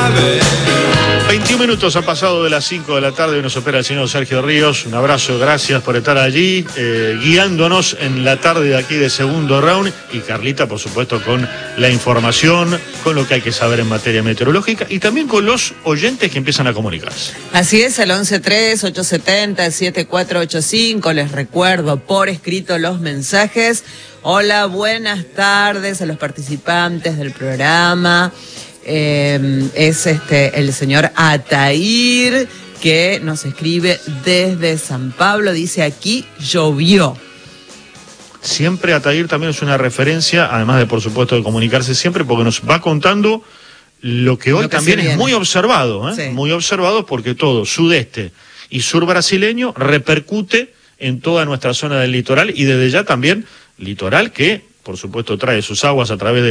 21 minutos han pasado de las 5 de la tarde y nos opera el señor Sergio Ríos. Un abrazo, gracias por estar allí, guiándonos en la tarde de aquí de segundo round. Y Carlita, por supuesto, con la información, con lo que hay que saber en materia meteorológica y también con los oyentes que empiezan a comunicarse. Así es, el 113870-7485. Les recuerdo por escrito los mensajes. Hola, buenas tardes a los participantes del programa. Es el señor Atair que nos escribe desde San Pablo, dice aquí llovió. Siempre Atair también es una referencia, además de por supuesto de comunicarse siempre, porque nos va contando lo que hoy también es muy observado, Sí. Muy observado porque todo, sudeste y sur brasileño, repercute en toda nuestra zona del litoral y desde ya también litoral que por supuesto trae sus aguas a través de